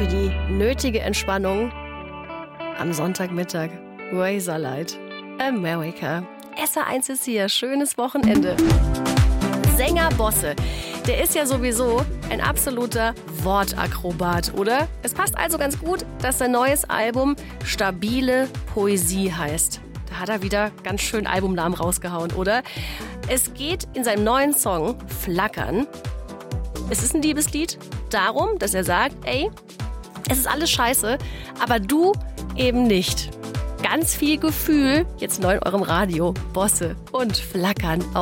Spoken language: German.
für die nötige Entspannung am Sonntagmittag. Razorlight, America. SR1 ist hier, schönes Wochenende. Sänger Bosse, der ist ja sowieso ein absoluter Wortakrobat, oder? Es passt also ganz gut, dass sein neues Album Stabile Poesie heißt. Da hat er wieder ganz schön Albumnamen rausgehauen, oder? Es geht in seinem neuen Song Flackern. Es ist ein Liebeslied darum, dass er sagt, ey, es ist alles scheiße, aber du eben nicht. Ganz viel Gefühl, jetzt neu in eurem Radio. Bosse und Flackern.